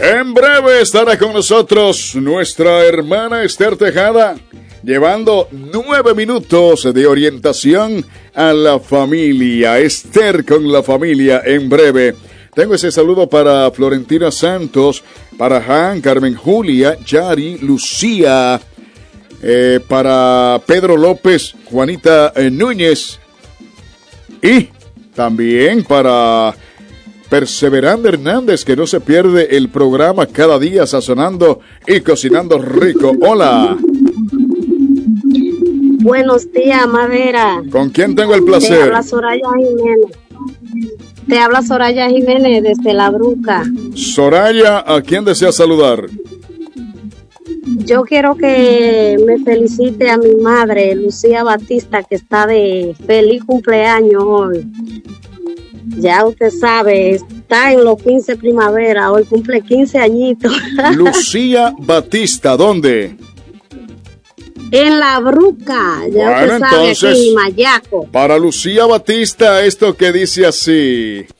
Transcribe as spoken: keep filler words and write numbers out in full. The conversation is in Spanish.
En breve estará con nosotros nuestra hermana Esther Tejada, llevando nueve minutos de orientación a la familia. Esther con la familia en breve. Tengo ese saludo para Florentina Santos, para Han, Carmen Julia, Yari, Lucía, eh, para Pedro López, Juanita eh, Núñez y también para Perseverando Hernández, que no se pierde el programa cada día sazonando y cocinando rico. Hola. Buenos días, Madera. ¿Con quién tengo el placer? Te habla Soraya Jiménez. Te habla Soraya Jiménez desde La Bruca. Soraya, ¿a quién desea saludar? Yo quiero que me felicite a mi madre, Lucía Batista, que está de feliz cumpleaños hoy. Ya usted sabe, está en los quince primavera, hoy cumple quince añitos. Lucía Batista, ¿dónde? En La Bruca, ya bueno, usted sabe, entonces, aquí en Mayaco. Para Lucía Batista, esto que dice así: